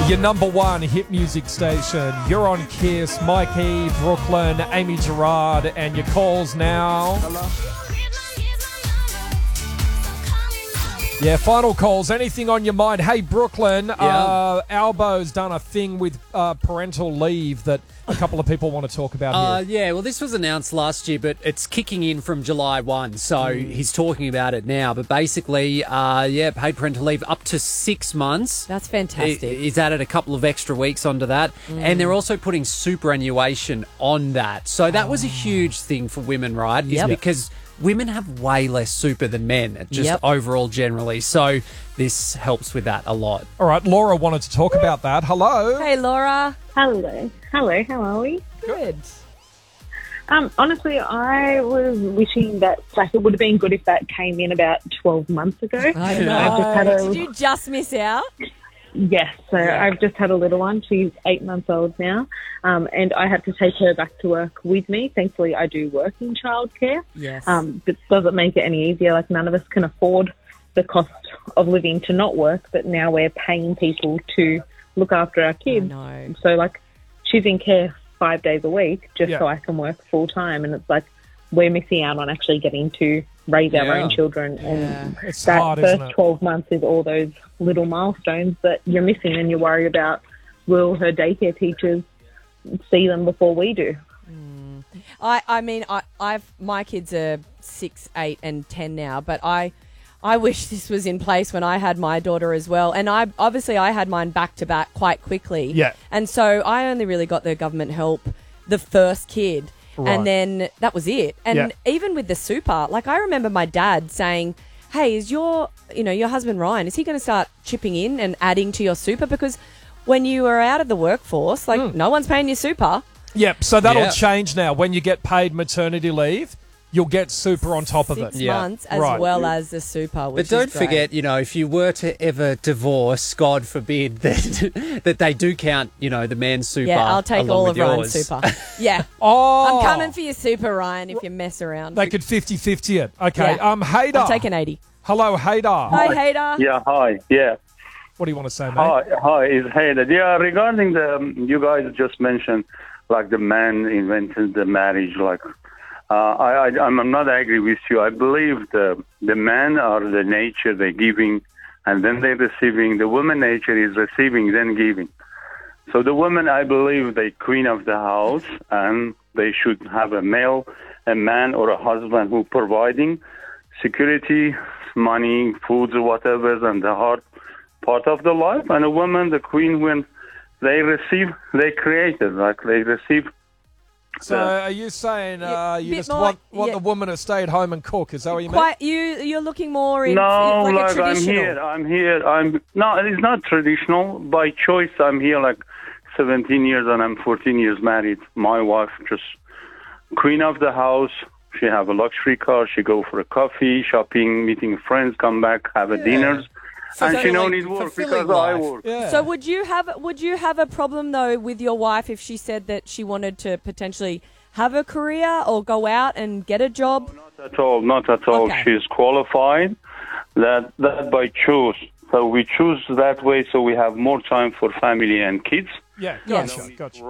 Your number one hit music station. You're on Kiss. Mikey, Brooklyn, Amy Gerard, and your calls now. Yeah, final calls. Anything on your mind? Hey, Brooklyn, Albo's done a thing with parental leave that a couple of people want to talk about here. Yeah, well, this was announced last year, but it's kicking in from July 1, so he's talking about it now. But basically, paid parental leave up to 6 months. That's fantastic. He's added a couple of extra weeks onto that, and they're also putting superannuation on that. So that was a huge thing for women, right? Yep. Because women have way less super than men, just overall generally. So this helps with that a lot. All right, Laura wanted to talk about that. Hello. Hey, Laura. Hello, how are we? Good. Honestly, I was wishing that, it would have been good if that came in about 12 months ago. I know. Did you just miss out? Yes, so I've just had a little one. She's 8 months old now, and I had to take her back to work with me. Thankfully, I do work in childcare. Yes. But doesn't make it any easier. None of us can afford the cost of living to not work, but now we're paying people to look after our kids. I know. So, she's in care 5 days a week just so I can work full time, and it's we're missing out on actually getting to raise our own children. And It's that hard, first isn't it? 12 months is all those little milestones that you're missing, and you worry about, will her daycare teachers see them before we do? My kids are 6, 8 and 10 now, but I wish this was in place when I had my daughter as well. And I had mine back to back quite quickly. Yeah. And so I only really got the government help the first kid. Right. And then that was it. And even with the super, I remember my dad saying, hey, is your husband Ryan, is he going to start chipping in and adding to your super? Because when you are out of the workforce, no one's paying your super. Yep, so that'll change now. When you get paid maternity leave, you'll get super on top of it. 6 months as well as the super, which But don't is great. forget, if you were to ever divorce, God forbid, that they do count, the man's super. Yeah, I'll take along all with of Ryan's yours. super. Yeah. Oh. I'm coming for your super, Ryan, if you mess around. They could 50-50 it. Okay, Yeah. Haydar. I'll take an 80. Hello, Haydar. Hi, Haydar. Yeah, hi. Yeah. What do you want to say, mate? Hi, it's Hayden. Yeah, regarding you guys just mentioned, the man invented the marriage, I'm not agree with you. I believe the men are the nature, they're giving, and then they're receiving. The woman nature is receiving, then giving. So the woman, I believe, the queen of the house, and they should have a man or a husband who providing security, money, foods, or whatever, and the hard part of the life. And a woman, the queen, when they receive, they create it. They receive. So are you saying you just more- want the woman to stay at home and cook? Is that what you mean? Quite, you're looking more in No, a traditional. I'm here. No, it's not traditional. By choice, I'm here 17 years, and I'm 14 years married. My wife just queen of the house. She have a luxury car. She go for a coffee, shopping, meeting friends, come back, have a dinners. And she don't need work because I work. Yeah. So would you have a problem though with your wife if she said that she wanted to potentially have a career or go out and get a job? Not at all. Not at all. Okay. She's qualified. That by choice. So we choose that way, so we have more time for family and kids. Yeah, Yes. gotcha.